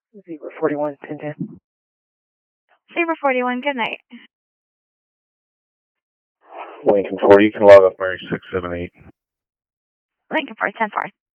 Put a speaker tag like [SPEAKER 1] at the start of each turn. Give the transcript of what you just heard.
[SPEAKER 1] Zebra 41, 1010.
[SPEAKER 2] Zebra 41, good night.
[SPEAKER 3] Lincoln 4, you can log off Mary 678.
[SPEAKER 2] Lincoln 4, 10-4.